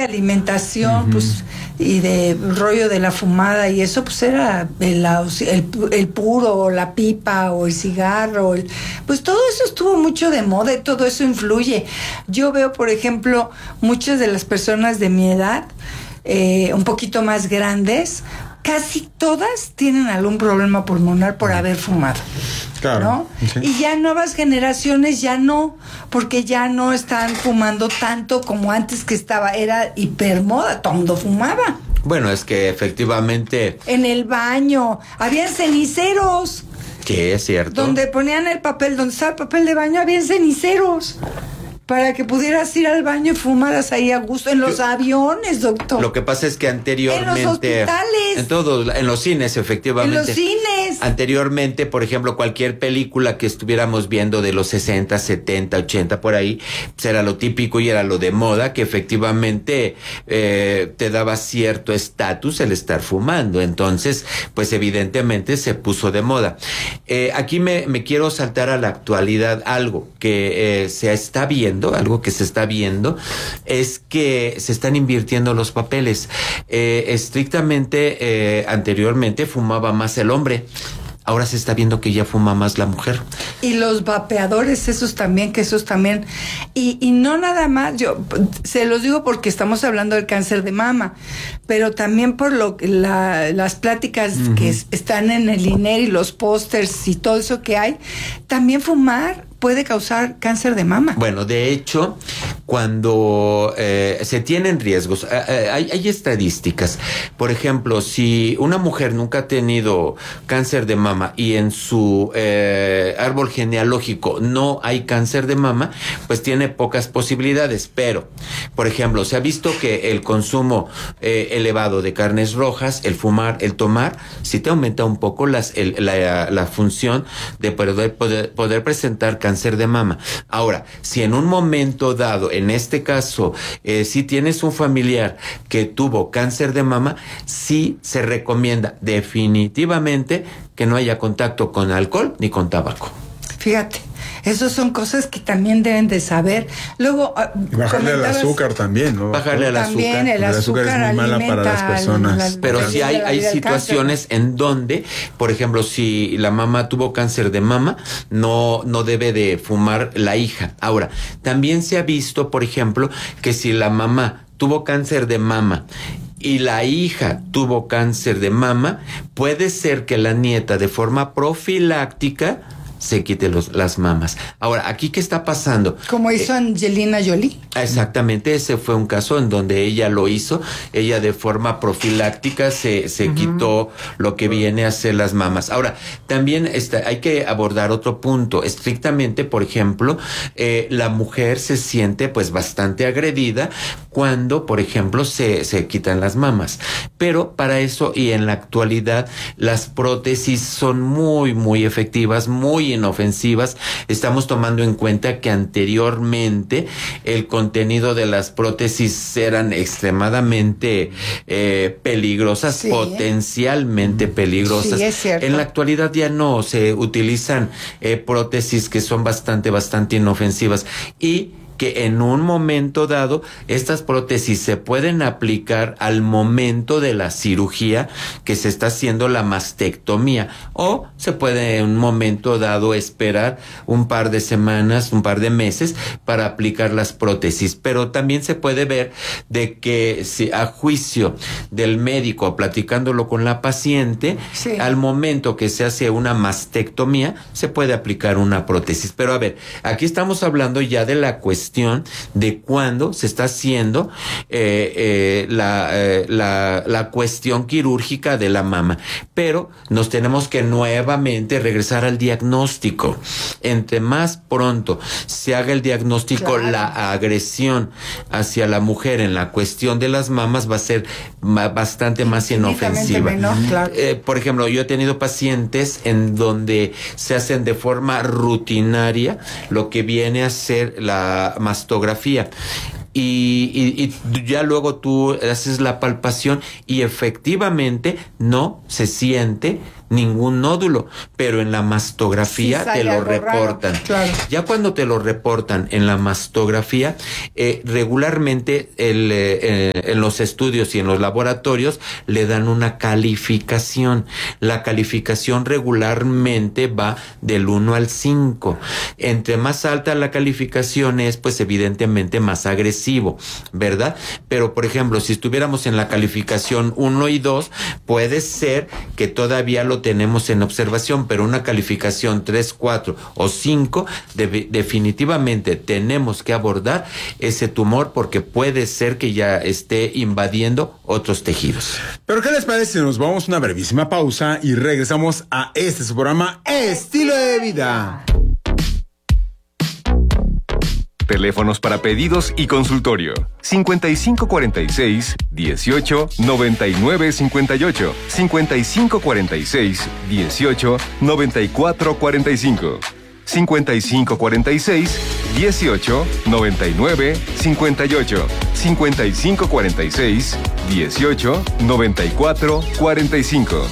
alimentación, pues, y de rollo de la fumada y eso, pues era el puro, o la pipa, o el cigarro, pues todo eso estuvo mucho de moda y todo eso influye. Yo veo, por ejemplo, muchas de las personas de mi edad, un poquito más grandes, casi todas tienen algún problema pulmonar por haber fumado. Claro. ¿No? Sí. Y ya nuevas generaciones ya no, porque ya no están fumando tanto como antes, que era hipermoda, todo el mundo fumaba. Bueno, es que efectivamente... En el baño, había ceniceros. Que es cierto. Donde ponían el papel, donde estaba el papel de baño, había ceniceros. Para que pudieras ir al baño y fumaras ahí a gusto. En los aviones, doctor. Lo que pasa es que anteriormente... En los hospitales. En los cines, efectivamente. En los cines. Anteriormente, por ejemplo, cualquier película que estuviéramos viendo de los 60, 70, 80, por ahí, pues era lo típico y era lo de moda, que efectivamente te daba cierto estatus el estar fumando. Entonces, pues evidentemente se puso de moda. Aquí me quiero saltar a la actualidad. Algo que se está viendo, es que se están invirtiendo los papeles. Estrictamente, anteriormente fumaba más el hombre. Ahora se está viendo que ya fuma más la mujer. Y los vapeadores, esos también. Y no nada más, yo se los digo porque estamos hablando del cáncer de mama, pero también por las pláticas que están en el INER y los pósters y todo eso que hay, también fumar puede causar cáncer de mama. Bueno, de hecho, cuando se tienen riesgos, hay estadísticas. Por ejemplo, si una mujer nunca ha tenido cáncer de mama y en su árbol genealógico no hay cáncer de mama, pues tiene pocas posibilidades. Pero, por ejemplo, se ha visto que el consumo elevado de carnes rojas, el fumar, el tomar, sí te aumenta un poco la función de poder presentar cáncer de mama. Ahora, si en un momento dado, en este caso, si tienes un familiar que tuvo cáncer de mama, sí se recomienda definitivamente que no haya contacto con alcohol ni con tabaco. Fíjate, esas son cosas que también deben de saber. Luego, bajarle al azúcar también, ¿no? Bajarle al azúcar. También el azúcar es muy mala para las personas. Pero sí hay situaciones en donde, por ejemplo, si la mamá tuvo cáncer de mama, no debe de fumar la hija. Ahora, también se ha visto, por ejemplo, que si la mamá tuvo cáncer de mama y la hija tuvo cáncer de mama, puede ser que la nieta, de forma profiláctica, se quite las mamas. Ahora, ¿aquí qué está pasando? Como hizo Angelina Jolie. Exactamente, ese fue un caso en donde ella lo hizo. Ella de forma profiláctica se quitó lo que viene a ser las mamas. Ahora, también hay que abordar otro punto. Estrictamente, por ejemplo, la mujer se siente pues bastante agredida cuando, por ejemplo, se quitan las mamas. Pero para eso, y en la actualidad, las prótesis son muy, muy efectivas, muy inofensivas. Estamos tomando en cuenta que anteriormente el contenido de las prótesis eran extremadamente peligrosas, potencialmente peligrosas. Sí, es cierto. En la actualidad ya no se utilizan prótesis que son bastante inofensivas, y que en un momento dado estas prótesis se pueden aplicar al momento de la cirugía que se está haciendo, la mastectomía, o se puede en un momento dado esperar un par de semanas, un par de meses para aplicar las prótesis. Pero también se puede ver de que si a juicio del médico, platicándolo con la paciente, al momento que se hace una mastectomía se puede aplicar una prótesis. Pero a ver, aquí estamos hablando ya de la cuestión de cuándo se está haciendo la cuestión quirúrgica de la mama. Pero nos tenemos que nuevamente regresar al diagnóstico. Entre más pronto se haga el diagnóstico, la agresión hacia la mujer en la cuestión de las mamas va a ser bastante más inofensiva. Por ejemplo, yo he tenido pacientes en donde se hacen de forma rutinaria lo que viene a ser la mastografía. Y ya luego tú haces la palpación y efectivamente no se siente ningún nódulo, pero en la mastografía te lo reportan. Claro. Ya cuando te lo reportan en la mastografía, regularmente en los estudios y en los laboratorios le dan una calificación. La calificación regularmente va del 1 al 5. Entre más alta la calificación es, pues evidentemente más agresivo, ¿verdad? Pero, por ejemplo, si estuviéramos en la calificación 1 y 2, puede ser que todavía lo tenemos en observación, pero una calificación 3, 4 o 5, definitivamente tenemos que abordar ese tumor porque puede ser que ya esté invadiendo otros tejidos. Pero ¿qué les parece si nos vamos a una brevísima pausa y regresamos a su programa Estilo de Vida? Teléfonos para pedidos y consultorio: 5546-18-9958, 5546-18-9445, 5546-18-9958, 5546-18-9445.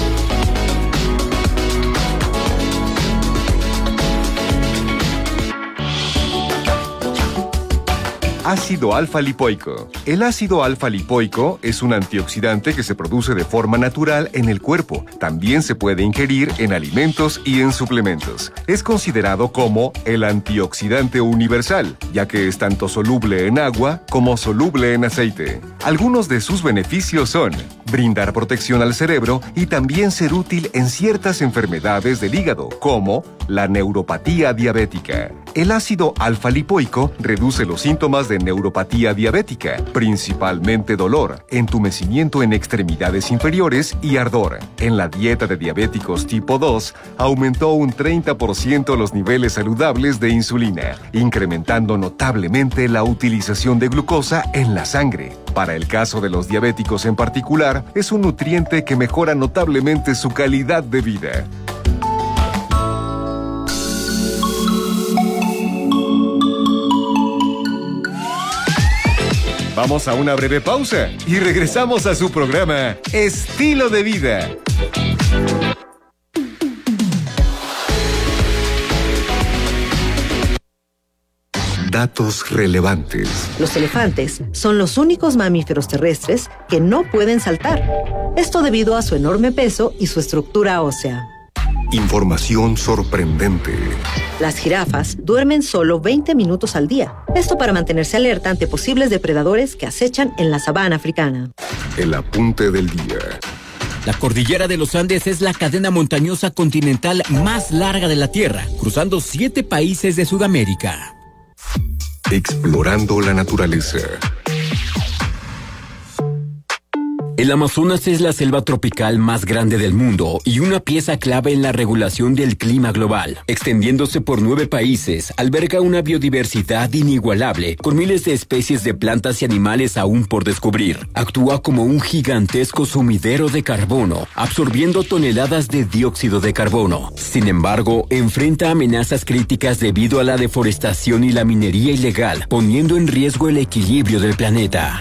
Ácido alfa-lipoico. El ácido alfa-lipoico es un antioxidante que se produce de forma natural en el cuerpo. También se puede ingerir en alimentos y en suplementos. Es considerado como el antioxidante universal, ya que es tanto soluble en agua como soluble en aceite. Algunos de sus beneficios son brindar protección al cerebro y también ser útil en ciertas enfermedades del hígado, como la neuropatía diabética. El ácido alfa-lipoico reduce los síntomas de neuropatía diabética, principalmente dolor, entumecimiento en extremidades inferiores y ardor. En la dieta de diabéticos tipo 2, aumentó un 30% los niveles saludables de insulina, incrementando notablemente la utilización de glucosa en la sangre. Para el caso de los diabéticos en particular, es un nutriente que mejora notablemente su calidad de vida. Vamos a una breve pausa y regresamos a su programa Estilo de Vida. Datos relevantes. Los elefantes son los únicos mamíferos terrestres que no pueden saltar. Esto debido a su enorme peso y su estructura ósea. Información sorprendente. Las jirafas duermen solo 20 minutos al día. Esto para mantenerse alerta ante posibles depredadores que acechan en la sabana africana. El apunte del día. La cordillera de los Andes es la cadena montañosa continental más larga de la Tierra, cruzando 7 países de Sudamérica. Explorando la naturaleza. El Amazonas es la selva tropical más grande del mundo y una pieza clave en la regulación del clima global. Extendiéndose por 9 países, alberga una biodiversidad inigualable, con miles de especies de plantas y animales aún por descubrir. Actúa como un gigantesco sumidero de carbono, absorbiendo toneladas de dióxido de carbono. Sin embargo, enfrenta amenazas críticas debido a la deforestación y la minería ilegal, poniendo en riesgo el equilibrio del planeta.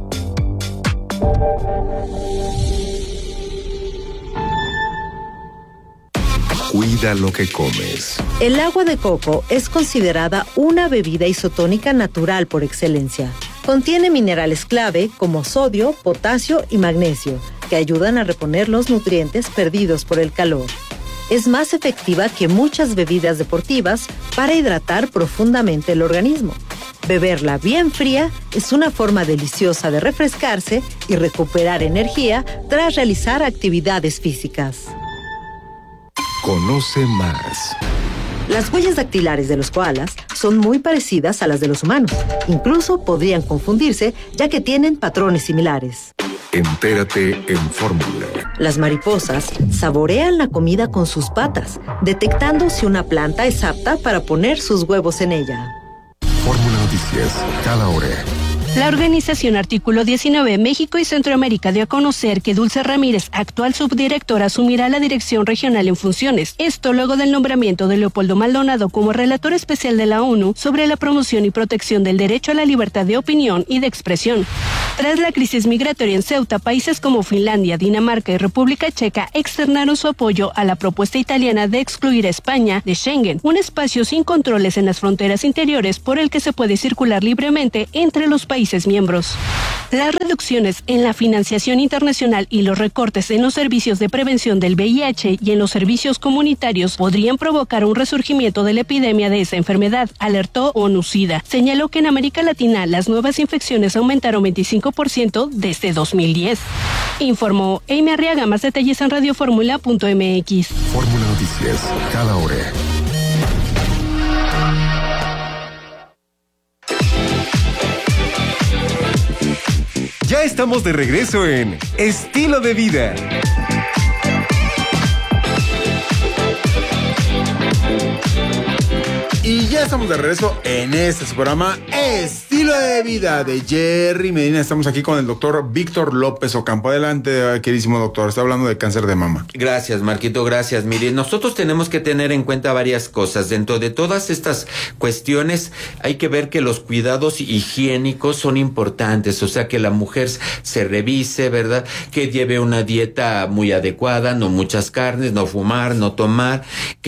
Cuida lo que comes. El agua de coco es considerada una bebida isotónica natural por excelencia. Contiene minerales clave como sodio, potasio y magnesio, que ayudan a reponer los nutrientes perdidos por el calor. Es más efectiva que muchas bebidas deportivas para hidratar profundamente el organismo. Beberla bien fría es una forma deliciosa de refrescarse y recuperar energía tras realizar actividades físicas. Conoce más. Las huellas dactilares de los koalas son muy parecidas a las de los humanos. Incluso podrían confundirse, ya que tienen patrones similares. Entérate en Fórmula. Las mariposas saborean la comida con sus patas, detectando si una planta es apta para poner sus huevos en ella. Fórmula Noticias, cada hora. La organización Artículo 19 México y Centroamérica dio a conocer que Dulce Ramírez, actual subdirectora, asumirá la dirección regional en funciones. Esto luego del nombramiento de Leopoldo Maldonado como relator especial de la ONU sobre la promoción y protección del derecho a la libertad de opinión y de expresión. Tras la crisis migratoria en Ceuta, países como Finlandia, Dinamarca y República Checa externaron su apoyo a la propuesta italiana de excluir a España de Schengen, un espacio sin controles en las fronteras interiores por el que se puede circular libremente entre los países miembros. Las reducciones en la financiación internacional y los recortes en los servicios de prevención del VIH y en los servicios comunitarios podrían provocar un resurgimiento de la epidemia de esa enfermedad, alertó ONU-SIDA. Señaló que en América Latina las nuevas infecciones aumentaron 25% desde 2010. Informó Amy Arriaga. Más detalles en radioformula.mx. Fórmula Noticias, cada hora. Ya estamos de regreso en Estilo de Vida. Y ya estamos de regreso en este su programa Estilo de Vida de Jerry Medina. Estamos aquí con el doctor Víctor López Ocampo. Adelante, queridísimo doctor. Está hablando de cáncer de mama. Gracias, Marquito, gracias. Mire, nosotros tenemos que tener en cuenta varias cosas. Dentro de todas estas cuestiones hay que ver que los cuidados higiénicos son importantes. O sea, que la mujer se revise, ¿verdad? Que lleve una dieta muy adecuada, no muchas carnes, no fumar, no tomar,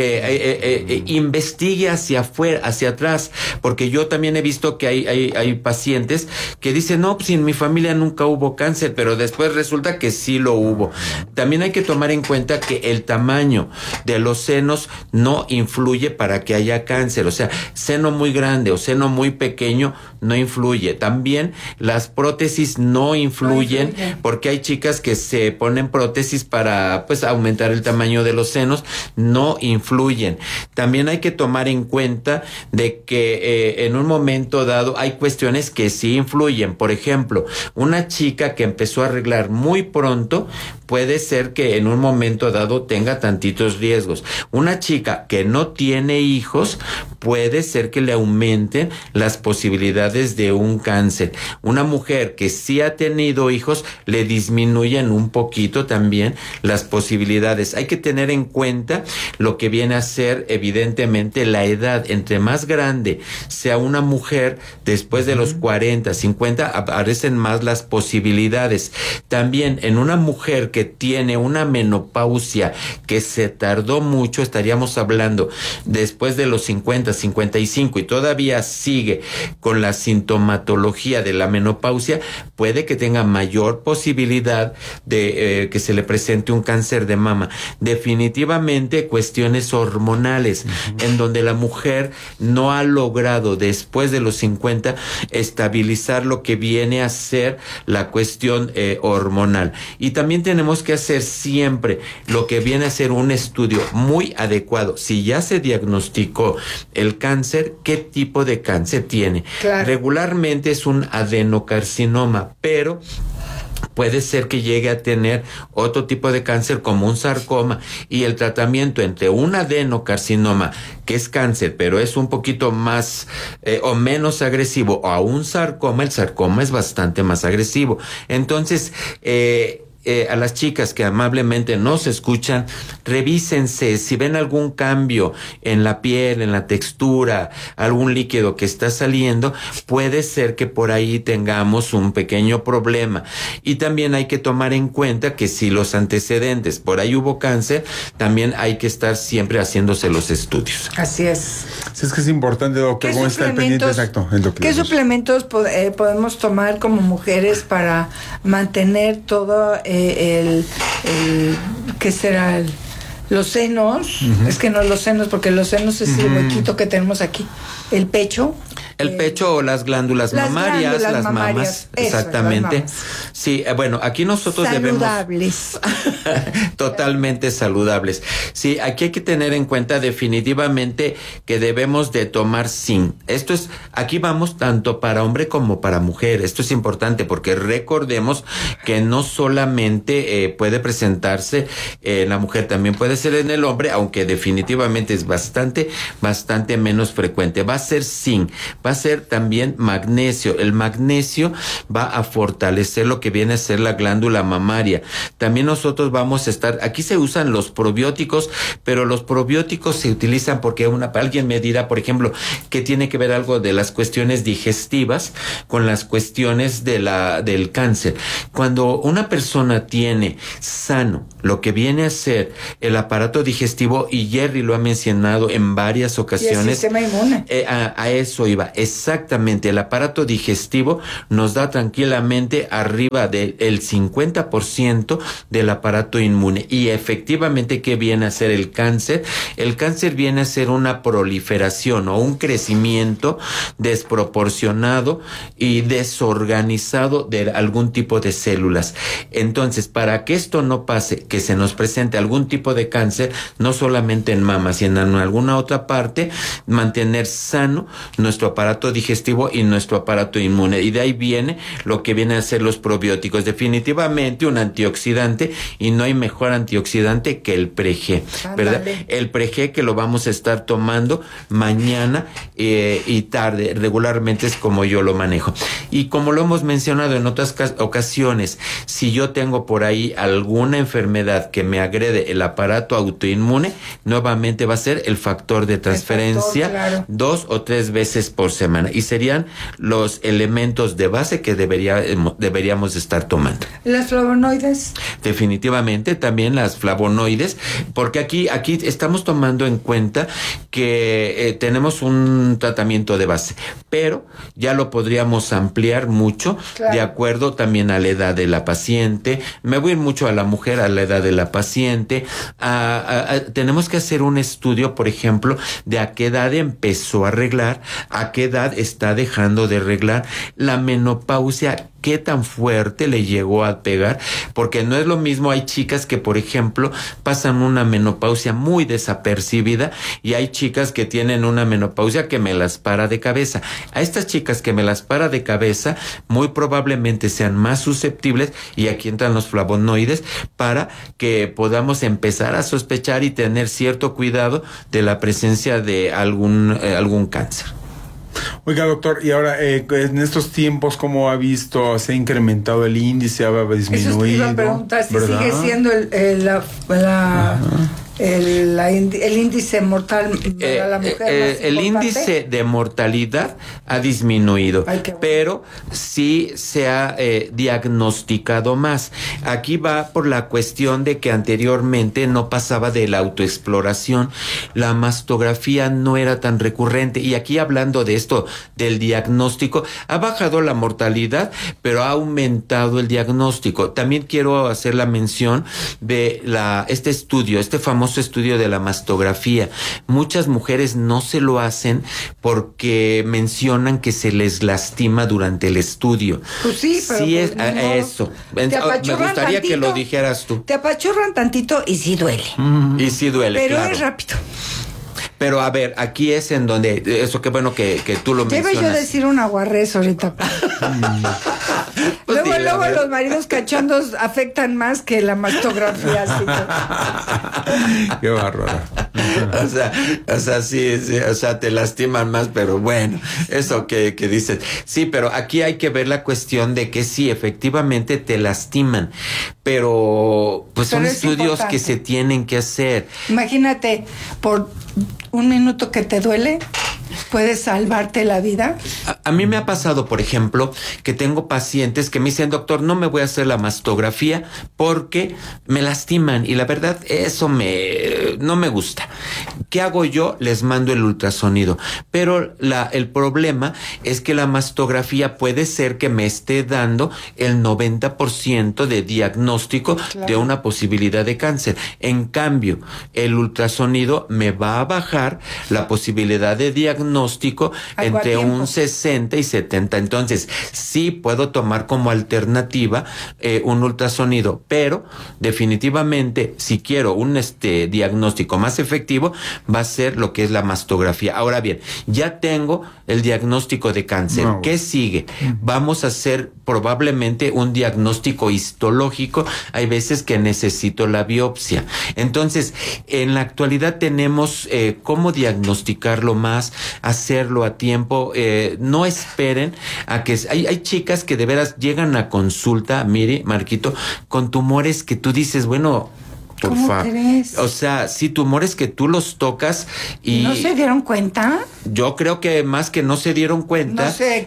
que investigue hacia afuera, hacia atrás, porque yo también he visto que hay pacientes que dicen, no, pues en mi familia nunca hubo cáncer, pero después resulta que sí lo hubo. También hay que tomar en cuenta que el tamaño de los senos no influye para que haya cáncer, o sea, seno muy grande o seno muy pequeño no influye. También las prótesis no influyen, porque hay chicas que se ponen prótesis para, pues, aumentar el tamaño de los senos, no influyen. También hay que tomar en cuenta de que en un momento dado hay cuestiones que sí influyen. Por ejemplo, una chica que empezó a arreglar muy pronto puede ser que en un momento dado tenga tantitos riesgos. Una chica que no tiene hijos puede ser que le aumenten las posibilidades de un cáncer. Una mujer que sí ha tenido hijos le disminuyen un poquito también las posibilidades. Hay que tener en cuenta lo que viene a ser evidentemente la edad. Entre más grande sea una mujer, después de los 40, 50, aparecen más las posibilidades. También en una mujer que tiene una menopausia que se tardó mucho, estaríamos hablando después de los 50, 55 y todavía sigue con la sintomatología de la menopausia, puede que tenga mayor posibilidad de que se le presente un cáncer de mama. Definitivamente cuestiones hormonales, en donde la mujer no ha logrado después de los 50 estabilizar lo que viene a ser la cuestión hormonal. Y también tenemos que hacer siempre lo que viene a ser un estudio muy adecuado. Si ya se diagnosticó el cáncer, ¿qué tipo de cáncer tiene? Claro. Regularmente es un adenocarcinoma, pero puede ser que llegue a tener otro tipo de cáncer como un sarcoma, y el tratamiento entre un adenocarcinoma, que es cáncer pero es un poquito más o menos agresivo, o a un sarcoma, el sarcoma es bastante más agresivo. Entonces a las chicas que amablemente nos escuchan, revísense. Si ven algún cambio en la piel, en la textura, algún líquido que está saliendo, puede ser que por ahí tengamos un pequeño problema. Y también hay que tomar en cuenta que si los antecedentes, por ahí hubo cáncer, también hay que estar siempre haciéndose los estudios. Así es. Sí, es que es importante, doctor, cómo está el pendiente exacto. ¿Qué suplementos podemos tomar como mujeres para mantener todo ¿qué será? Los senos, es que no los senos, porque los senos es el huequito que tenemos aquí, el pecho. El pecho o las glándulas mamarias, las mamas, exactamente. Sí, bueno, aquí nosotros saludables. Totalmente saludables. Sí, aquí hay que tener en cuenta definitivamente que debemos de tomar zinc. Esto es, aquí vamos tanto para hombre como para mujer. Esto es importante porque recordemos que no solamente puede presentarse en la mujer, también puede ser en el hombre, aunque definitivamente es bastante menos frecuente. Va a ser zinc, va a ser también magnesio. El magnesio va a fortalecer lo que viene a ser la glándula mamaria. También nosotros vamos a estar, aquí se usan los probióticos, pero los probióticos se utilizan porque alguien me dirá, por ejemplo, que tiene que ver algo de las cuestiones digestivas con las cuestiones del cáncer. Cuando una persona tiene sano lo que viene a ser el aparato digestivo, y Jerry lo ha mencionado en varias ocasiones. Y el sistema inmune. A eso iba, exactamente. El aparato digestivo nos da tranquilamente arriba del 50% del aparato inmune. Y efectivamente, ¿qué viene a ser el cáncer? El cáncer viene a ser una proliferación o un crecimiento desproporcionado y desorganizado de algún tipo de células. Entonces, para que esto no pase, que se nos presente algún tipo de cáncer, no solamente en mama, sino en alguna otra parte, mantener sano nuestro aparato digestivo y nuestro aparato inmune. Y de ahí viene lo que vienen a ser los probióticos. Definitivamente un antioxidante, y no hay mejor antioxidante que el Pre-G, ¿verdad? El Pre-G, que lo vamos a estar tomando mañana y tarde, regularmente es como yo lo manejo. Y como lo hemos mencionado en otras ocasiones, si yo tengo por ahí alguna enfermedad que me agrede el aparato autoinmune, nuevamente va a ser el factor de transferencia, claro, 2 o 3 veces por semana, y serían los elementos de base que deberíamos estar tomando. ¿Las flavonoides? Definitivamente también las flavonoides, porque aquí estamos tomando en cuenta que tenemos un tratamiento de base, pero ya lo podríamos ampliar mucho, claro, de acuerdo también a la edad de la paciente. Me voy mucho a la mujer, a la edad de la paciente. Tenemos que hacer un estudio, por ejemplo, de a qué edad empezó a reglar, a qué edad está dejando de reglar, la menopausia, qué tan fuerte le llegó a pegar, porque no es lo mismo. Hay chicas que, por ejemplo, pasan una menopausia muy desapercibida, y hay chicas que tienen una menopausia que me las para de cabeza. A estas chicas que me las para de cabeza, muy probablemente sean más susceptibles, y aquí entran los flavonoides, para que podamos empezar a sospechar y tener cierto cuidado de la presencia de algún cáncer. Oiga, doctor, y ahora en estos tiempos, ¿cómo ha visto? ¿Se ha incrementado el índice? ¿Ha disminuido? Eso te iba a preguntar, si sigue siendo el índice mortal para la mujer el índice de mortalidad ha disminuido. Ay, bueno. Pero sí se ha diagnosticado más. Aquí va por la cuestión de que anteriormente no pasaba de la autoexploración, la mastografía no era tan recurrente, y aquí, hablando de esto del diagnóstico, ha bajado la mortalidad, pero ha aumentado el diagnóstico. También quiero hacer la mención de este famoso estudio de la mastografía. Muchas mujeres no se lo hacen porque mencionan que se les lastima durante el estudio. Pues sí, pero sí, pues eso. Me gustaría tantito, que lo dijeras tú. Te apachurran tantito y sí duele. Y sí duele, pero claro. es rápido. Pero a ver, aquí es en donde, eso qué bueno que tú lo mencionas. Debe yo decir un aguarrés ahorita. Pues luego los maridos cachondos afectan más que la mastografía. Qué bárbaro. O sea, sí, o sea, te lastiman más, pero bueno, eso que dices. Sí, pero aquí hay que ver la cuestión de que sí, efectivamente te lastiman, pero pues son estudios importante que se tienen que hacer. Imagínate, por un minuto que te duele, ¿puedes salvarte la vida? A mí me ha pasado, por ejemplo, que tengo pacientes que me dicen, doctor, no me voy a hacer la mastografía porque me lastiman, y la verdad, eso no me gusta. ¿Qué hago yo? Les mando el ultrasonido. Pero el problema es que la mastografía puede ser que me esté dando el 90% de diagnóstico de una posibilidad de cáncer. En cambio, el ultrasonido me va a bajar la posibilidad de diagnóstico entre un 60 y 70. Entonces, sí puedo tomar como alternativa un ultrasonido, pero definitivamente, si quiero un diagnóstico más efectivo, va a ser lo que es la mastografía. Ahora bien, ya tengo el diagnóstico de cáncer. ¿Qué sigue? Vamos a hacer probablemente un diagnóstico histológico. Hay veces que necesito la biopsia. Entonces, en la actualidad tenemos cómo diagnosticarlo más, hacerlo a tiempo. No esperen a que... Hay chicas que de veras llegan a consulta, Miri, Marquito, con tumores que tú dices, bueno... ¿Cómo crees? O sea, sí, tumores que tú los tocas y... ¿No se dieron cuenta? Yo creo que más que no se dieron cuenta,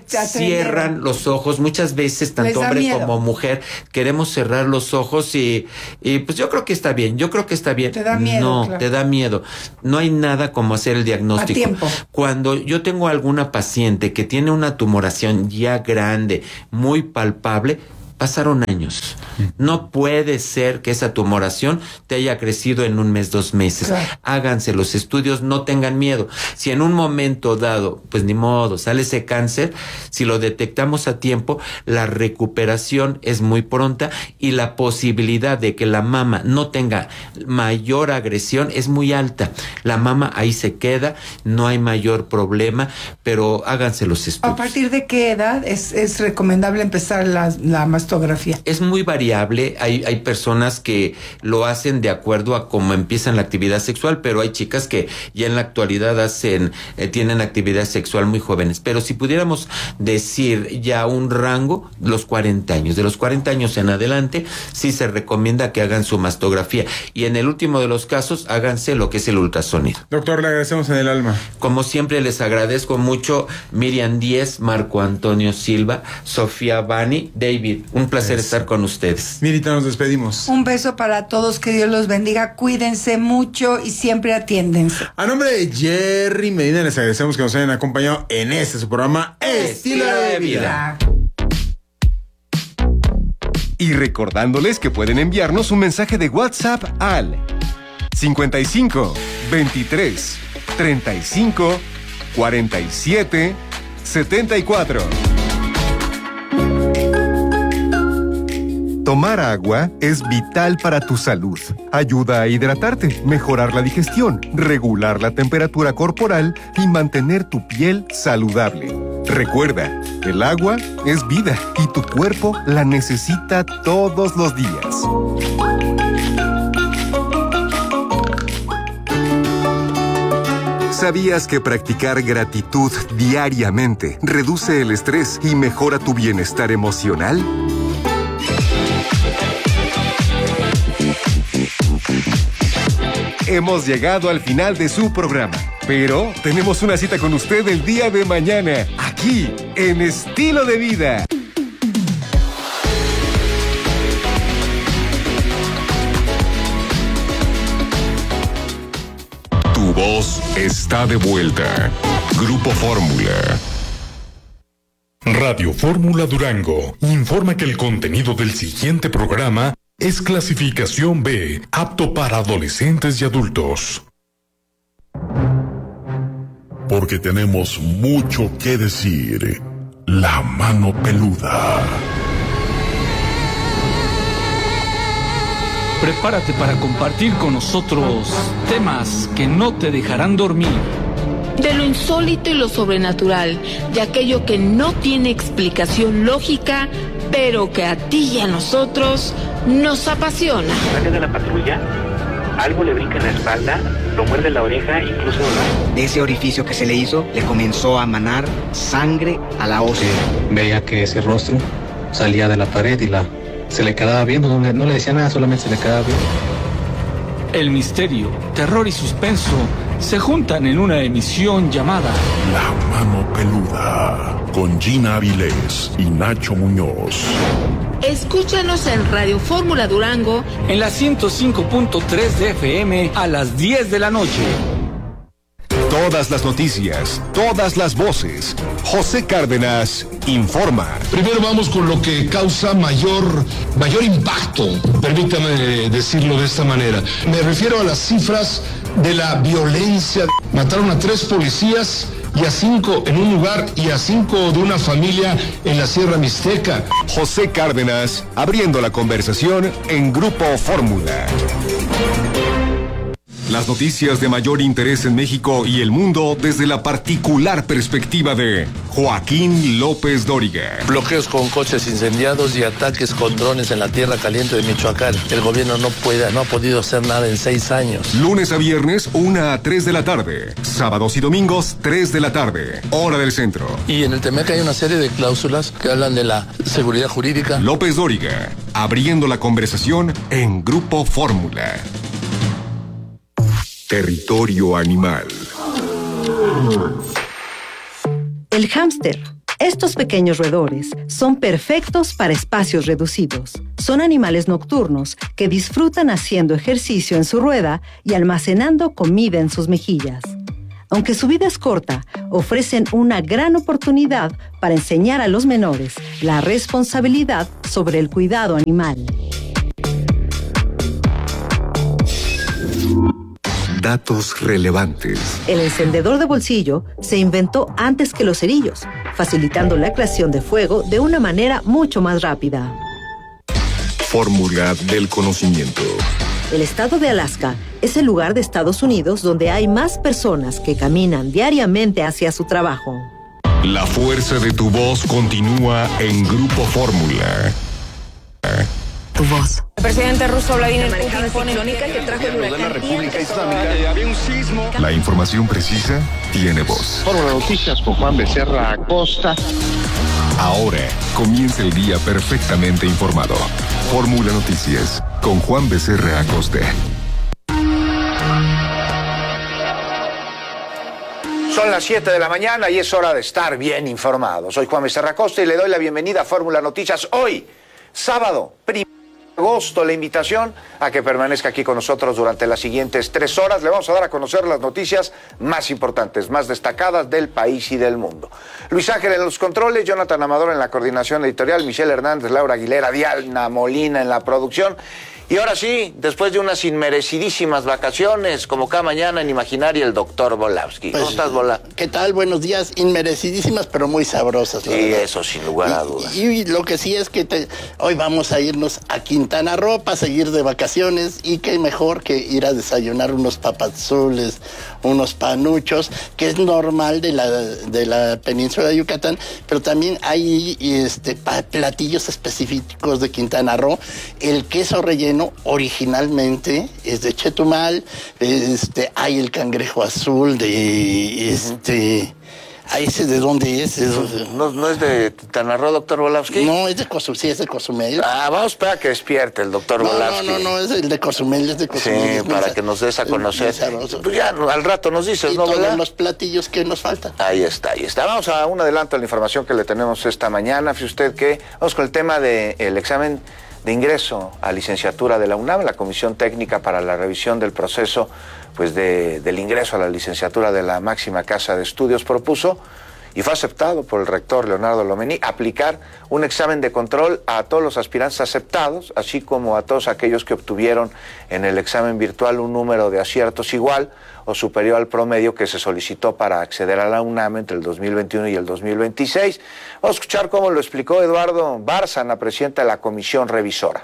cierran los ojos. Muchas veces, tanto hombre como mujer, queremos cerrar los ojos y pues yo creo que está bien. ¿Te da miedo? No, claro. Te da miedo. No hay nada como hacer el diagnóstico. A tiempo. Cuando yo tengo alguna paciente que tiene una tumoración ya grande, muy palpable, pasaron años. No puede ser que esa tumoración te haya crecido en 1 mes, 2 meses. Claro. Háganse los estudios, no tengan miedo. Si en un momento dado, pues ni modo, sale ese cáncer, si lo detectamos a tiempo, la recuperación es muy pronta y la posibilidad de que la mama no tenga mayor agresión es muy alta. La mama ahí se queda, no hay mayor problema, pero háganse los estudios. ¿A partir de qué edad es recomendable empezar la mastografía? Es muy variable. Hay personas que lo hacen de acuerdo a cómo empiezan la actividad sexual, pero hay chicas que ya en la actualidad tienen actividad sexual muy jóvenes. Pero si pudiéramos decir ya un rango, los 40 años. De los 40 años en adelante, sí se recomienda que hagan su mastografía. Y en el último de los casos, háganse lo que es el ultrasonido. Doctor, le agradecemos en el alma. Como siempre, les agradezco mucho. Miriam Díez, Marco Antonio Silva, Sofía Bani, David. Un placer estar con ustedes. Mirita, nos despedimos. Un beso para todos, que Dios los bendiga. Cuídense mucho y siempre atiéndense. A nombre de Jerry Medina, les agradecemos que nos hayan acompañado en su programa Estilo de Vida. Y recordándoles que pueden enviarnos un mensaje de WhatsApp al 55 23 35 47 74. Tomar agua es vital para tu salud. Ayuda a hidratarte, mejorar la digestión, regular la temperatura corporal y mantener tu piel saludable. Recuerda, el agua es vida y tu cuerpo la necesita todos los días. ¿Sabías que practicar gratitud diariamente reduce el estrés y mejora tu bienestar emocional? Hemos llegado al final de su programa, pero tenemos una cita con usted el día de mañana, aquí, en Estilo de Vida. Tu voz está de vuelta. Grupo Fórmula. Radio Fórmula Durango informa que el contenido del siguiente programa es clasificación B, apto para adolescentes y adultos. Porque tenemos mucho que decir. La mano peluda. Prepárate para compartir con nosotros temas que no te dejarán dormir. De lo insólito y lo sobrenatural, de aquello que no tiene explicación lógica, pero que a ti y a nosotros nos apasiona. Sale de la patrulla, algo le brinca en la espalda, lo muerde la oreja, incluso... De ese orificio que se le hizo, le comenzó a manar sangre a la ósea. Veía que ese rostro salía de la pared y se le quedaba viendo, no le decía nada, solamente se le quedaba viendo. El misterio, terror y suspenso se juntan en una emisión llamada La Mano Peluda, con Gina Avilés y Nacho Muñoz. Escúchanos en Radio Fórmula Durango en la 105.3 de FM a las 10 de la noche. Todas las noticias, todas las voces. José Cárdenas informa. Primero vamos con lo que causa mayor impacto, permítame decirlo de esta manera. Me refiero a las cifras de la violencia. Mataron a 3 policías y a 5 en un lugar y a 5 de una familia en la Sierra Mixteca. José Cárdenas abriendo la conversación en Grupo Fórmula. Las noticias de mayor interés en México y el mundo desde la particular perspectiva de Joaquín López Dóriga. Bloqueos con coches incendiados y ataques con drones en la tierra caliente de Michoacán. El gobierno no ha podido hacer nada en 6 años. Lunes a viernes, 1 a 3 de la tarde. Sábados y domingos, 3 de la tarde. Hora del centro. Y en el TEMEC hay una serie de cláusulas que hablan de la seguridad jurídica. López Dóriga, abriendo la conversación en Grupo Fórmula. Territorio animal. El hámster. Estos pequeños roedores son perfectos para espacios reducidos. Son animales nocturnos que disfrutan haciendo ejercicio en su rueda y almacenando comida en sus mejillas. Aunque su vida es corta, ofrecen una gran oportunidad para enseñar a los menores la responsabilidad sobre el cuidado animal. Datos relevantes. El encendedor de bolsillo se inventó antes que los cerillos, facilitando la creación de fuego de una manera mucho más rápida. Fórmula del conocimiento. El estado de Alaska es el lugar de Estados Unidos donde hay más personas que caminan diariamente hacia su trabajo. La fuerza de tu voz continúa en Grupo Fórmula. Tu voz. El presidente ruso Vladimir Putin pone que trajo el huracán. La República Islámica. Había un sismo. La información precisa tiene voz. Fórmula Noticias con Juan Becerra Acosta. Ahora comienza el día perfectamente informado. Fórmula Noticias con Juan Becerra Acosta. Son las 7 de la mañana y es hora de estar bien informado. Soy Juan Becerra Acosta y le doy la bienvenida a Fórmula Noticias hoy, sábado, 1 de agosto. La invitación a que permanezca aquí con nosotros durante las siguientes 3 horas. Le vamos a dar a conocer las noticias más importantes, más destacadas del país y del mundo. Luis Ángel en los controles, Jonathan Amador en la coordinación editorial, Michelle Hernández, Laura Aguilera, Diana Molina en la producción. Y ahora sí, después de unas inmerecidísimas vacaciones, como cada mañana en Imaginaria, el doctor Volavsky. ¿Cómo estás, Vola? ¿Qué tal? Buenos días. Inmerecidísimas, pero muy sabrosas. Sí, eso sin lugar a dudas. Y lo que sí es que hoy vamos a irnos a Quintana Roo para seguir de vacaciones, y qué mejor que ir a desayunar unos papazules, unos panuchos, que es normal de la península de Yucatán, pero también hay platillos específicos de Quintana Roo. El queso relleno originalmente es de Chetumal, hay el cangrejo azul de ¿ese de dónde es? ¿No es de Quintana Roo, doctor Volavsky? No, es de Cozumel, sí, es de Cozumel. Vamos a esperar a que despierte el doctor Volavsky. No, es el de Cozumel, es de Cozumel. Sí, para que nos des a conocer. Pues ya al rato nos dices, ¿no? Todos los platillos que nos faltan. Ahí está. Vamos a un adelanto de la información que le tenemos esta mañana. Fíjese usted que vamos con el tema del examen de ingreso a licenciatura de la UNAM. La Comisión Técnica para la Revisión del Proceso del ingreso a la licenciatura de la máxima casa de estudios propuso, y fue aceptado por el rector Leonardo Lomelí, aplicar un examen de control a todos los aspirantes aceptados, así como a todos aquellos que obtuvieron en el examen virtual un número de aciertos igual o superior al promedio que se solicitó para acceder a la UNAM entre el 2021 y el 2026. Vamos a escuchar cómo lo explicó Eduardo Bárcena, presidente de la comisión revisora.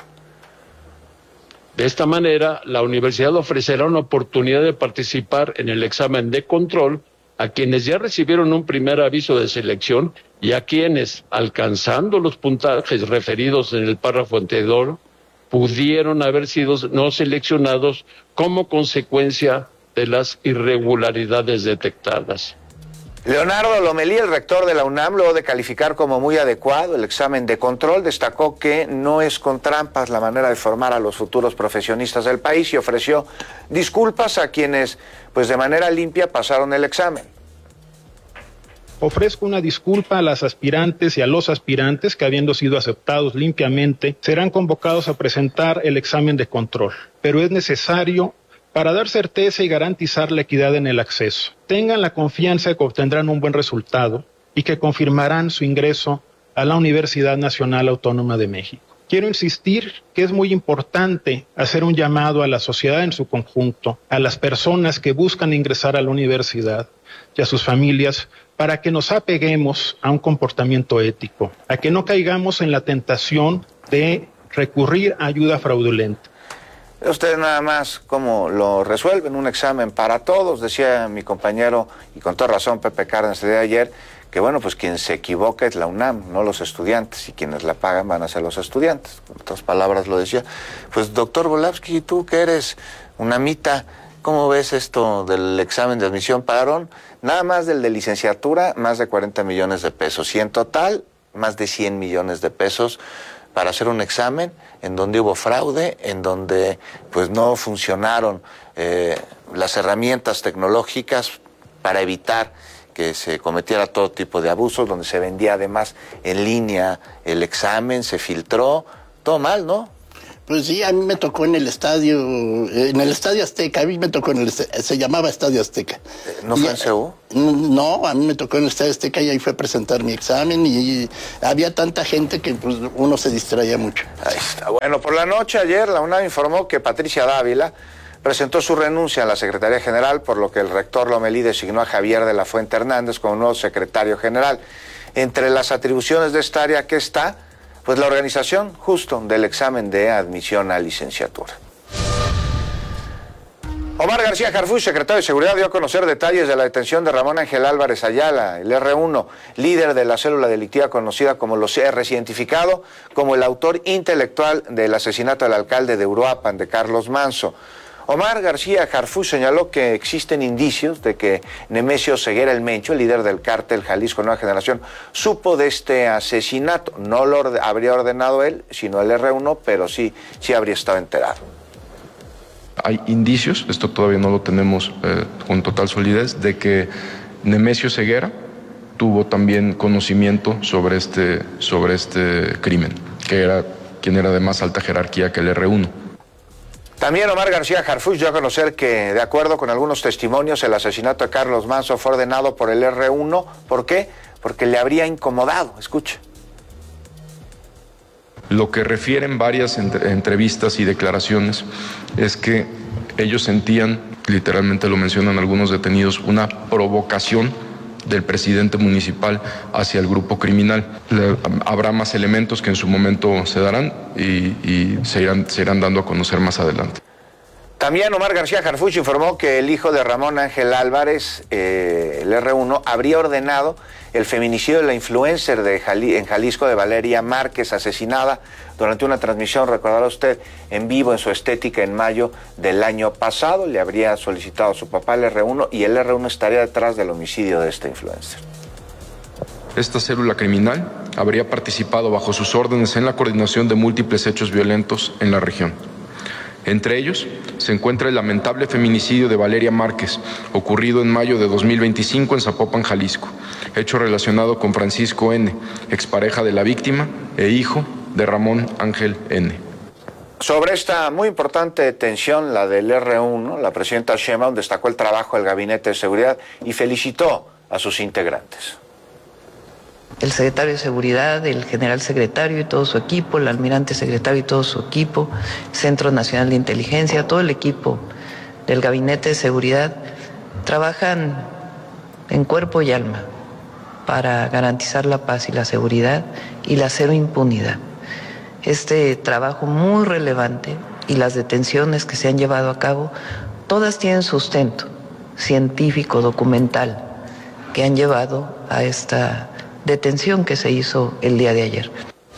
De esta manera, la universidad ofrecerá una oportunidad de participar en el examen de control a quienes ya recibieron un primer aviso de selección y a quienes, alcanzando los puntajes referidos en el párrafo anterior, pudieron haber sido no seleccionados como consecuencia de las irregularidades detectadas. Leonardo Lomelí, el rector de la UNAM, luego de calificar como muy adecuado el examen de control, destacó que no es con trampas la manera de formar a los futuros profesionistas del país y ofreció disculpas a quienes, de manera limpia pasaron el examen. Ofrezco una disculpa a las aspirantes y a los aspirantes que, habiendo sido aceptados limpiamente, serán convocados a presentar el examen de control, pero es necesario para dar certeza y garantizar la equidad en el acceso. Tengan la confianza de que obtendrán un buen resultado y que confirmarán su ingreso a la Universidad Nacional Autónoma de México. Quiero insistir que es muy importante hacer un llamado a la sociedad en su conjunto, a las personas que buscan ingresar a la universidad y a sus familias, para que nos apeguemos a un comportamiento ético, a que no caigamos en la tentación de recurrir a ayuda fraudulenta. Ustedes nada más cómo lo resuelven, un examen para todos, decía mi compañero, y con toda razón Pepe Cárdenas el día de ayer, que bueno, pues quien se equivoca es la UNAM, no los estudiantes, y quienes la pagan van a ser los estudiantes. Con otras palabras lo decía. Pues doctor Volavsky, tú que eres UNAMita, ¿cómo ves esto del examen de admisión? Pagaron nada más del de licenciatura, más de 40 millones de pesos, y en total, más de 100 millones de pesos para hacer un examen en donde hubo fraude, en donde pues no funcionaron las herramientas tecnológicas para evitar que se cometiera todo tipo de abusos, donde se vendía además en línea el examen, se filtró, todo mal, ¿no? Pues sí, a mí me tocó en el Estadio Azteca, a mí me tocó se llamaba Estadio Azteca. ¿No fue en CU? No, a mí me tocó en el Estadio Azteca y ahí fue a presentar mi examen y había tanta gente que pues uno se distraía mucho. Ahí está. Bueno, por la noche ayer la UNAM informó que Patricia Dávila presentó su renuncia a la Secretaría General, por lo que el rector Lomelí designó a Javier de la Fuente Hernández como nuevo secretario general. Entre las atribuciones de esta área que está, pues la organización justo del examen de admisión a licenciatura. Omar García Harfuch, secretario de Seguridad, dio a conocer detalles de la detención de Ramón Ángel Álvarez Ayala, el R1, líder de la célula delictiva conocida como los CRs, identificado como el autor intelectual del asesinato del alcalde de Uruapan, de Carlos Manso. Omar García Harfuch señaló que existen indicios de que Nemesio Ceguera el Mencho, el líder del cártel Jalisco Nueva Generación, supo de este asesinato. No lo habría ordenado él, sino el R1, pero sí habría estado enterado. Hay indicios, esto todavía no lo tenemos con total solidez, de que Nemesio Ceguera tuvo también conocimiento sobre este crimen, quien era de más alta jerarquía que el R1. También Omar García Harfuch dio a conocer que, de acuerdo con algunos testimonios, el asesinato de Carlos Manso fue ordenado por el R1. ¿Por qué? Porque le habría incomodado. Escuche. Lo que refieren varias entrevistas y declaraciones es que ellos sentían, literalmente lo mencionan algunos detenidos, una provocación del presidente municipal hacia el grupo criminal. Habrá más elementos que en su momento se darán y se irán dando a conocer más adelante. También Omar García Harfuch informó que el hijo de Ramón Ángel Álvarez, el R1, habría ordenado el feminicidio de la influencer en Jalisco de Valeria Márquez, asesinada durante una transmisión, recordará usted, en vivo en su Estética en mayo del año pasado. Le habría solicitado a su papá el R1 y el R1 estaría detrás del homicidio de esta influencer. Esta célula criminal habría participado bajo sus órdenes en la coordinación de múltiples hechos violentos en la región. Entre ellos se encuentra el lamentable feminicidio de Valeria Márquez, ocurrido en mayo de 2025 en Zapopan, Jalisco, hecho relacionado con Francisco N., expareja de la víctima e hijo de Ramón Ángel N. Sobre esta muy importante detención, la del R1, la presidenta Sheinbaum destacó el trabajo del Gabinete de Seguridad y felicitó a sus integrantes. El secretario de Seguridad, el general secretario y todo su equipo, el almirante secretario y todo su equipo, Centro Nacional de Inteligencia, todo el equipo del Gabinete de Seguridad trabajan en cuerpo y alma para garantizar la paz y la seguridad y la cero impunidad. Este trabajo muy relevante y las detenciones que se han llevado a cabo, todas tienen sustento científico, documental, que han llevado a esta detención que se hizo el día de ayer.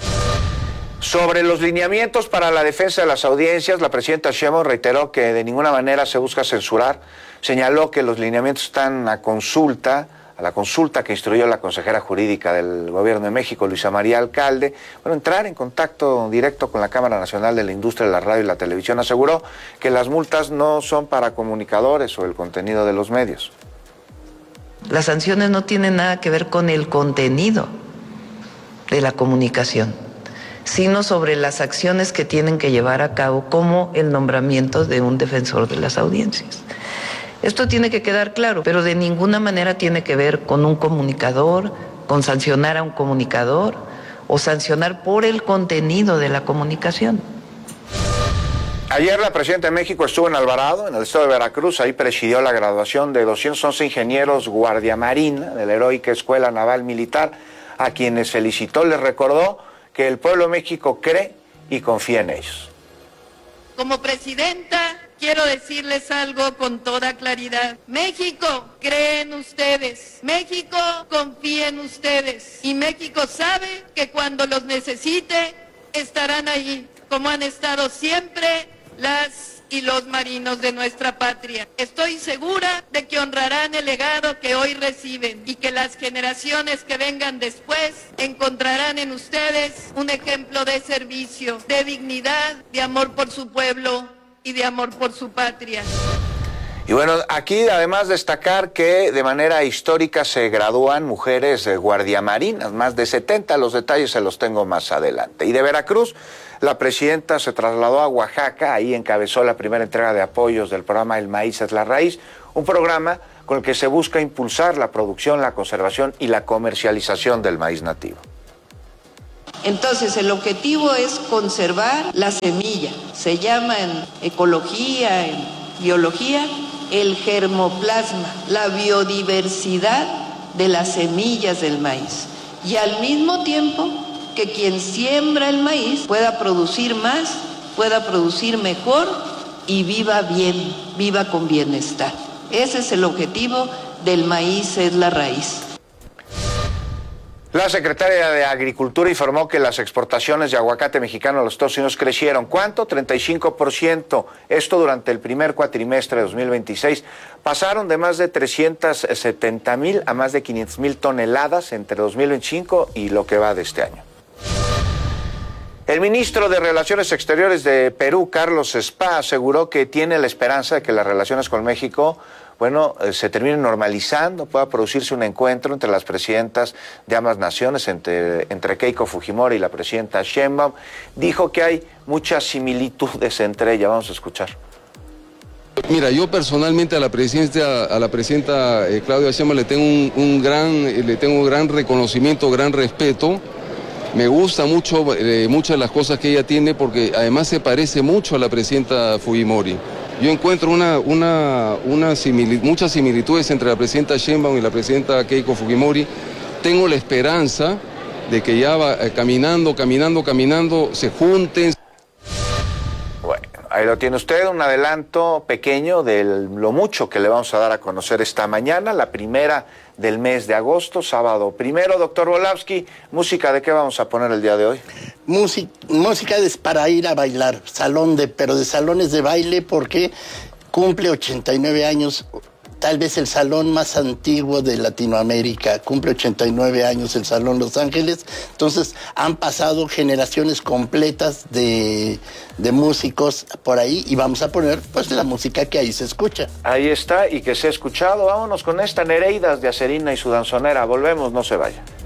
Sobre los lineamientos para la defensa de las audiencias, la presidenta Sheinbaum reiteró que de ninguna manera se busca censurar. Señaló que los lineamientos están a la consulta que instruyó la consejera jurídica del Gobierno de México, Luisa María Alcalde. Bueno, entrar en contacto directo con la Cámara Nacional de la Industria de la Radio y la Televisión. Aseguró que las multas no son para comunicadores o el contenido de los medios. Las sanciones no tienen nada que ver con el contenido de la comunicación, sino sobre las acciones que tienen que llevar a cabo, como el nombramiento de un defensor de las audiencias. Esto tiene que quedar claro, pero de ninguna manera tiene que ver con un comunicador, con sancionar a un comunicador o sancionar por el contenido de la comunicación. Ayer la presidenta de México estuvo en Alvarado, en el estado de Veracruz. Ahí presidió la graduación de 211 ingenieros Guardia Marina de la Heroica Escuela Naval Militar, a quienes felicitó. Les recordó que el pueblo de México cree y confía en ellos. Como presidenta, quiero decirles algo con toda claridad. México cree en ustedes, México confía en ustedes y México sabe que cuando los necesite estarán ahí, como han estado siempre las y los marinos de nuestra patria. Estoy segura de que honrarán el legado que hoy reciben y que las generaciones que vengan después encontrarán en ustedes un ejemplo de servicio, de dignidad, de amor por su pueblo y de amor por su patria. Y bueno, aquí además destacar que de manera histórica se gradúan mujeres guardiamarinas, más de 70, los detalles se los tengo más adelante. Y de Veracruz, la presidenta se trasladó a Oaxaca, ahí encabezó la primera entrega de apoyos del programa El Maíz es la Raíz, un programa con el que se busca impulsar la producción, la conservación y la comercialización del maíz nativo. Entonces, el objetivo es conservar la semilla. Se llama en ecología, en biología, el germoplasma, la biodiversidad de las semillas del maíz. Y al mismo tiempo que quien siembra el maíz pueda producir más, pueda producir mejor y viva bien, viva con bienestar. Ese es el objetivo del Maíz es la Raíz. La secretaria de Agricultura informó que las exportaciones de aguacate mexicano a los Estados Unidos crecieron. ¿Cuánto? 35%. Esto durante el primer cuatrimestre de 2026. Pasaron de más de 370,000 a más de 500,000 toneladas entre 2025 y lo que va de este año. El ministro de Relaciones Exteriores de Perú, Carlos Spa, aseguró que tiene la esperanza de que las relaciones con México, se terminen normalizando, pueda producirse un encuentro entre las presidentas de ambas naciones, entre Keiko Fujimori y la presidenta Sheinbaum. Dijo que hay muchas similitudes entre ellas. Vamos a escuchar. Mira, yo personalmente a la presidenta Claudia Sheinbaum le tengo un gran reconocimiento, gran respeto. Me gusta mucho muchas de las cosas que ella tiene, porque además se parece mucho a la presidenta Fujimori. Yo encuentro muchas similitudes entre la presidenta Sheinbaum y la presidenta Keiko Fujimori. Tengo la esperanza de que ya caminando, se junten. Bueno, ahí lo tiene usted, un adelanto pequeño de lo mucho que le vamos a dar a conocer esta mañana, la primera del mes de agosto, sábado primero. Doctor Volavsky, ¿música de qué vamos a poner el día de hoy? Música es para ir a bailar, pero de salones de baile, porque cumple 89 años, tal vez el salón más antiguo de Latinoamérica, cumple 89 años el Salón Los Ángeles. Entonces han pasado generaciones completas de músicos por ahí, y vamos a poner pues la música que ahí se escucha. Ahí está, y que se ha escuchado. Vámonos con esta, Nereidas de Acerina y su danzonera. Volvemos, no se vaya.